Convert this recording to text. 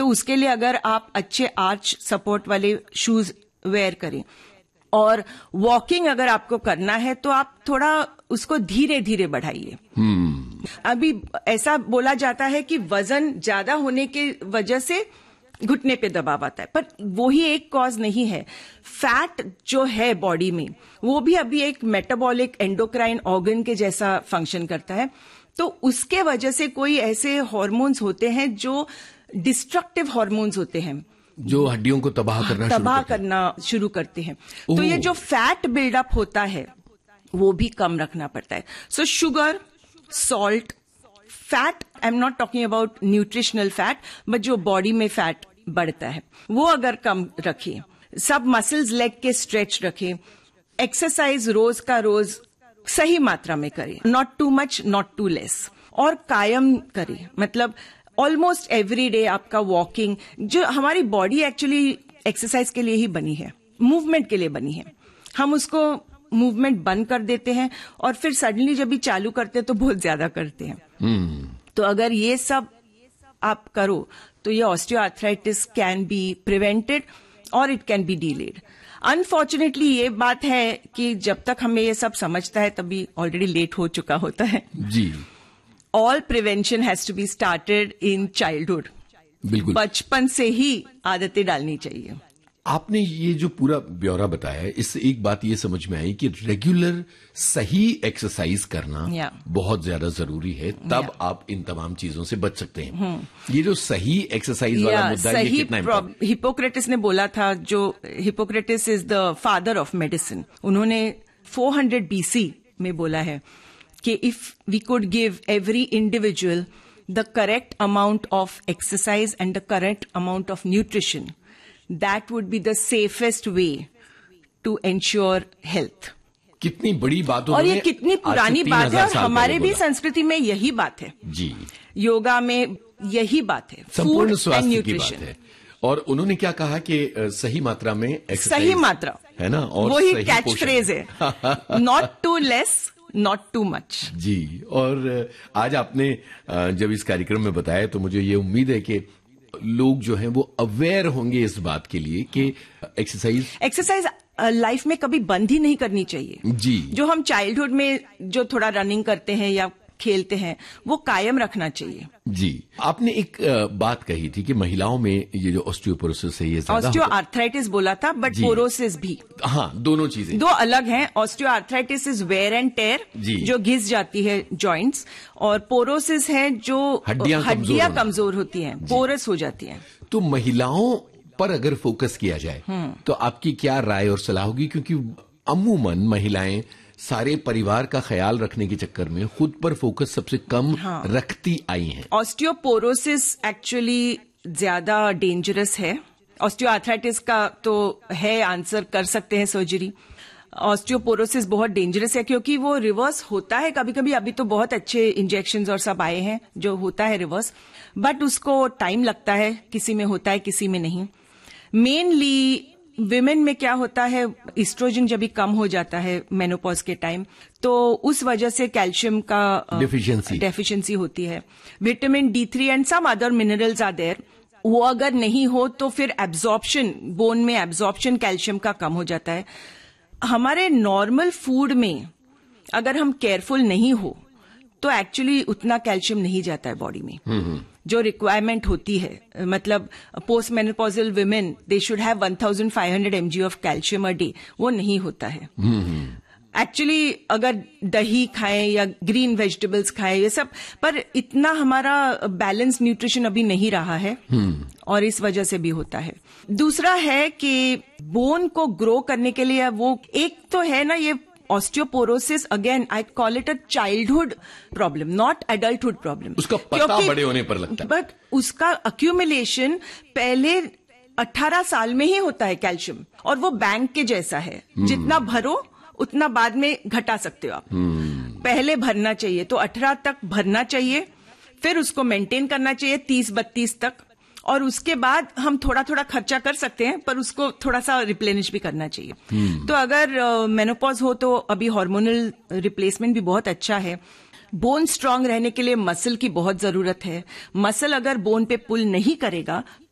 तो उसके लिए अगर आप अच्छे आर्च सपोर्ट वाले शूज वेयर करें, और वॉकिंग अगर आपको करना है तो आप थोड़ा उसको धीरे धीरे बढ़ाइए। अभी ऐसा बोला जाता है कि वजन ज्यादा होने की वजह से घुटने पे दबाव आता है, पर वो ही एक कॉज नहीं है। फैट जो है बॉडी में वो भी अभी एक मेटाबॉलिक एंडोक्राइन ऑर्गन के जैसा फंक्शन करता है, तो उसके वजह से कोई ऐसे हार्मोन्स होते हैं जो डिस्ट्रक्टिव हार्मोन्स होते हैं, जो हड्डियों को तबाह करना शुरू करते हैं। तो ये जो फैट बिल्डअप होता है वो भी कम रखना पड़ता है। सो sugar, salt, fat, I am not talking about nutritional fat, but जो बॉडी में फैट बढ़ता है वो अगर कम रखिए, सब मसल्स लेग के स्ट्रेच रखें, एक्सरसाइज रोज का रोज सही मात्रा में करें, not too much not to less, और कायम करें, मतलब ऑलमोस्ट एवरी डे आपका वॉकिंग। जो हमारी बॉडी एक्चुअली एक्सरसाइज के लिए ही बनी है, मूवमेंट के लिए बनी है, हम उसको मूवमेंट बंद कर देते हैं और फिर सडनली जब भी चालू करते हैं तो बहुत ज्यादा करते हैं। तो अगर ये सब आप करो तो ये ऑस्टियोआर्थराइटिस कैन बी प्रिवेंटेड और it can be delayed. Unfortunately ये बात है कि जब तक हमें ये सब समझता है तभी ऑलरेडी लेट हो चुका होता है जी। All prevention has to be started in childhood. बिल्कुल, बचपन से ही आदतें डालनी चाहिए। आपने ये जो पूरा ब्यौरा बताया है, इससे एक बात ये समझ में आई कि रेगुलर सही एक्सरसाइज करना बहुत ज्यादा जरूरी है, तब आप इन तमाम चीजों से बच सकते हैं। ये जो सही एक्सरसाइज वाला मुद्दा है, ये कितना हिपोक्रेटिस ने बोला था, जो Hippocrates is the father of medicine, उन्होंने 400 BC में बोला है कि if we could give every individual the correct amount of exercise and the correct amount of nutrition, that would be the safest way to ensure health। कितनी बड़ी बात, और ये कितनी पुरानी बात है, और हमारे भी संस्कृति में यही बात है जी, योगा में यही बात है, संपूर्ण स्वास्थ्य की बात है। और उन्होंने क्या कहा कि सही मात्रा में एक्सरसाइज, सही मात्रा है ना, और वही कैच फ्रेज है, not to less not too much जी। और आज आपने जब इस कार्यक्रम में बताया तो मुझे ये उम्मीद है कि लोग जो हैं वो अवेयर होंगे इस बात के लिए कि एक्सरसाइज लाइफ में कभी बंद ही नहीं करनी चाहिए जी। जो हम चाइल्डहुड में जो थोड़ा रनिंग करते हैं या खेलते हैं वो कायम रखना चाहिए जी। आपने एक बात कही थी कि महिलाओं में ये जो ऑस्टियोपोरोसिस है, ये ऑस्टियोआर्थराइटिस बोला था, बट पोरोसिस भी, हाँ, दोनों चीजें दो अलग हैं। Osteoarthritis is where and tear, जो घिस जाती है जॉइंट्स, और पोरोसिस है जो हड्डियां कमजोर होती हैं, पोरस हो जाती हैं। तो महिलाओं पर अगर फोकस किया जाए तो आपकी क्या राय और सलाह होगी, क्योंकि अमूमन महिलाएं सारे परिवार का ख्याल रखने के चक्कर में खुद पर फोकस सबसे कम रखती आई हैं। ऑस्टियोपोरोसिस एक्चुअली ज्यादा डेंजरस है। ऑस्टियोआर्थराइटिस का तो है, आंसर कर सकते हैं सर्जरी। ऑस्टियोपोरोसिस बहुत डेंजरस है क्योंकि वो रिवर्स होता है कभी कभी। अभी तो बहुत अच्छे इंजेक्शंस और सब आए हैं जो होता है रिवर्स, बट उसको टाइम लगता है, किसी में होता है किसी में नहीं। मेनली विमेन में क्या होता है, एस्ट्रोजन जब भी कम हो जाता है मेनोपॉज के टाइम, तो उस वजह से कैल्शियम का डेफिशिएंसी होती है। Vitamin D3 and some other minerals are there, वो अगर नहीं हो तो फिर एब्जॉर्प्शन, बोन में एब्जॉर्प्शन कैल्शियम का कम हो जाता है। हमारे नॉर्मल फूड में अगर हम केयरफुल नहीं हो तो एक्चुअली उतना कैल्शियम नहीं जाता है बॉडी में जो रिक्वायरमेंट होती है। मतलब post menopausal women they should have 1500 mg of calcium a day, वो नहीं होता है। एक्चुअली अगर दही खाएं या ग्रीन वेजिटेबल्स खाएं ये सब, पर इतना हमारा बैलेंस न्यूट्रिशन अभी नहीं रहा है और इस वजह से भी होता है। दूसरा है कि बोन को ग्रो करने के लिए वो एक तो है ना, ये osteoporosis, again I call it a childhood problem, not adulthood problem. उसका पता बड़े होने पर लगता है, बट उसका अक्यूमुलेशन पहले 18 साल में ही होता है कैल्शियम, और वो बैंक के जैसा है, जितना भरो उतना बाद में घटा सकते हो आप। पहले भरना चाहिए तो 18 तक भरना चाहिए, फिर उसको मेंटेन करना चाहिए 30-32 तक, और उसके बाद हम थोड़ा थोड़ा खर्चा कर सकते हैं, पर उसको थोड़ा सा रिप्लेनिश भी करना चाहिए। तो अगर मेनोपॉज हो तो अभी हार्मोनल रिप्लेसमेंट भी बहुत अच्छा है। बोन स्ट्रांग रहने के लिए मसल की बहुत जरूरत है। मसल अगर बोन पे पुल नहीं करेगा